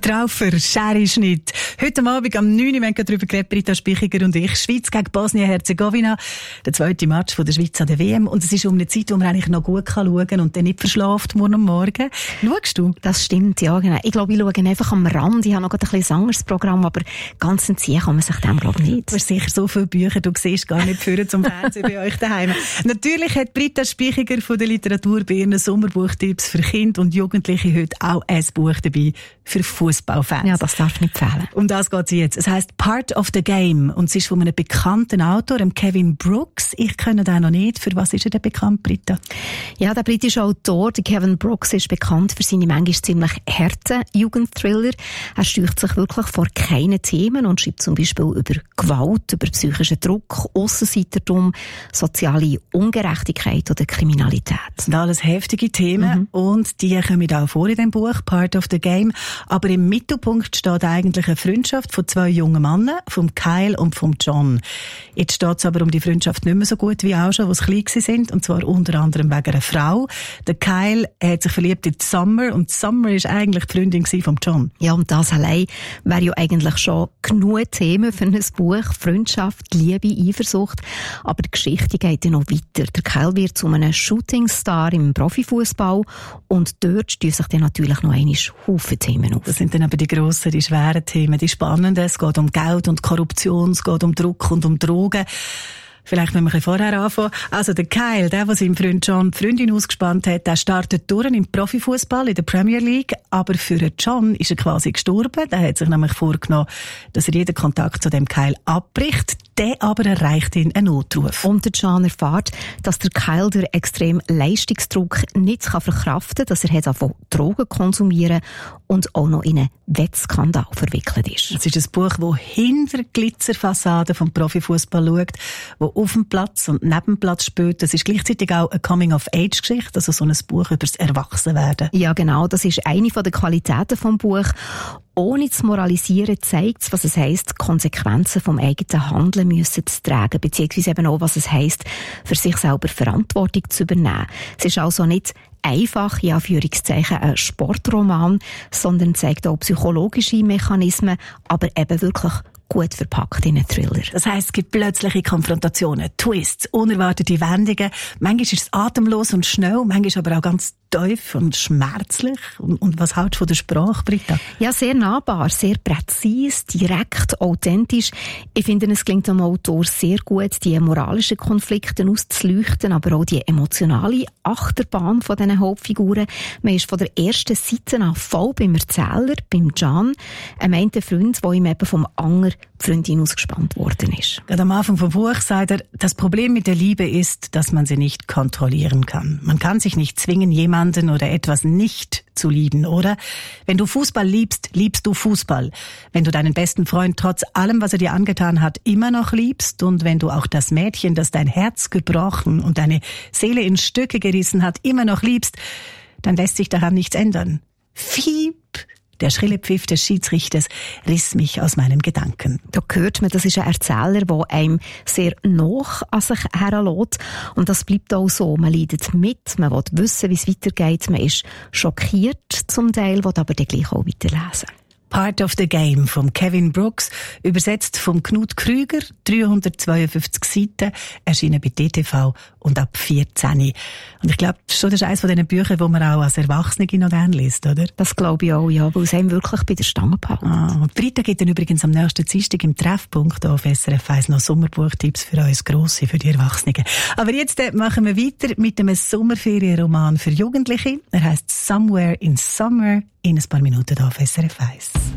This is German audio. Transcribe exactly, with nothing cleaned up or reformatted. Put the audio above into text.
Traufer, Scherenschnitt. Heute Abend am neun Uhr haben wir darüber geredet, Britta Spichiger und ich. Schweiz gegen Bosnien-Herzegowina. Der zweite Match von der Schweiz an der W M. Und es ist um eine Zeit, wo man eigentlich noch gut schauen kann und dann nicht verschlaft morgen am Morgen. Schaust du? Das stimmt, ja, genau. Ich glaube, ich schaue einfach am Rand. Ich habe noch ein bisschen anderes Programm, aber ganz entziehen kann man sich dem, glaube ich, nicht. Du hast sicher so viele Bücher, du siehst gar nicht führen zum Fernsehen bei euch daheim. Natürlich hat Britta Spichiger von der Literatur bei ihren Sommerbuchtipps für Kinder und Jugendliche heute auch ein Buch dabei für Fußballfans. Ja, das darf nicht fehlen. Um das geht es jetzt. Es heisst Part of the Game und es ist von einem bekannten Autor, dem Kevin Brooks. Ich kenne den noch nicht. Für was ist er denn bekannt, Britta? Ja, der britische Autor, der Kevin Brooks, ist bekannt für seine manchmal ziemlich harten Jugendthriller. Er steuert sich wirklich vor keinen Themen und schreibt zum Beispiel über Gewalt, über psychischen Druck, Aussenseitertum, soziale Ungerechtigkeit oder Kriminalität. Das sind alles heftige Themen mhm. und die kommen auch vor in dem Buch Part of the Game. Aber im Mittelpunkt steht eigentlich eine Freundschaft von zwei jungen Männern, vom Kyle und vom John. Jetzt steht es aber um die Freundschaft nicht mehr so gut wie auch schon, als sie klein sind, und zwar unter anderem wegen einer Frau. Der Kyle hat sich verliebt in Summer und Summer ist eigentlich die Freundin von John. Ja, und das allein wäre ja eigentlich schon genug Themen für ein Buch. Freundschaft, Liebe, Eifersucht. Aber die Geschichte geht ja noch weiter. Der Kyle wird zu einem Shootingstar im Profifußball und dort stößt sich dann natürlich noch einmal Haufen Themen auf. Das sind dann aber die grossen, die schweren Themen, die spannenden. Es geht um Geld und Korruption, es geht um Druck und um Drogen. Vielleicht müssen wir ein bisschen vorher anfangen. Also der Kyle, der, der seinem Freund John die Freundin ausgespannt hat, der startet durch im Profifußball in der Premier League. Aber für John ist er quasi gestorben. Der hat sich nämlich vorgenommen, dass er jeden Kontakt zu dem Kyle abbricht. Der aber erreicht ihn einen Notruf. Und der John erfährt, dass der Kyle durch extrem Leistungsdruck nichts verkraften kann, dass er davon Drogen konsumieren und auch noch in einen Wettskandal verwickelt ist. Es ist ein Buch, das hinter die Glitzerfassade vom Profifußball schaut, wo auf dem Platz und neben dem Platz spielt. Das ist gleichzeitig auch eine Coming-of-Age-Geschichte, also so ein Buch über das Erwachsenwerden. Ja, genau. Das ist eine der Qualitäten des Buches. Ohne zu moralisieren zeigt es, was es heisst, Konsequenzen vom eigenen Handeln müssen zu tragen, beziehungsweise eben auch, was es heisst, für sich selber Verantwortung zu übernehmen. Es ist also nicht einfach, in Anführungszeichen, ein Sportroman, sondern zeigt auch psychologische Mechanismen, aber eben wirklich gut verpackt in einen Thriller. Das heisst, es gibt plötzliche Konfrontationen, Twists, unerwartete Wendungen. Manchmal ist es atemlos und schnell, manchmal aber auch ganz tief und schmerzlich. Und, und was hältst du von der Sprache, Britta? Ja, sehr nahbar, sehr präzise, direkt, authentisch. Ich finde, es gelingt dem Autor sehr gut, die moralischen Konflikte auszuleuchten, aber auch die emotionale Achterbahn von diesen Hauptfiguren. Man ist von der ersten Seite an voll beim Erzähler, beim John, einem einen Freund, der ihm eben vom anderen Freundin ausgespannt worden ist. Gerade am Anfang vom Buch sagt er, das Problem mit der Liebe ist, dass man sie nicht kontrollieren kann. Man kann sich nicht zwingen, jemanden oder etwas nicht zu lieben, oder? Wenn du Fußball liebst, liebst du Fußball. Wenn du deinen besten Freund trotz allem, was er dir angetan hat, immer noch liebst und wenn du auch das Mädchen, das dein Herz gebrochen und deine Seele in Stücke gerissen hat, immer noch liebst, dann lässt sich daran nichts ändern. Fiep! Der schrille Pfiff des Schiedsrichters riss mich aus meinen Gedanken. Da hört man, das ist ein Erzähler, der einem sehr nah an sich herlässt. Und das bleibt auch so. Man leidet mit, man will wissen, wie es weitergeht. Man ist schockiert zum Teil, will aber dann gleich auch weiterlesen. Part of the Game von Kevin Brooks, übersetzt von Knut Krüger, dreihundertzweiundfünfzig Seiten, erschienen bei D T V und ab vierzehn. Und ich glaube, das ist eines von diesen Büchern, die man auch als Erwachsene noch gerne liest, oder? Das glaube ich auch, ja, weil es einem wirklich bei der Stange behält. Ah, und Britta gibt dann übrigens am nächsten Dienstag im Treffpunkt auf S R F eins noch Sommerbuchtipps für uns Grosse, für die Erwachsenen. Aber jetzt äh, machen wir weiter mit einem Sommerferienroman für Jugendliche. Er heisst Somewhere in Summer. In ein paar Minuten auf S R F eins.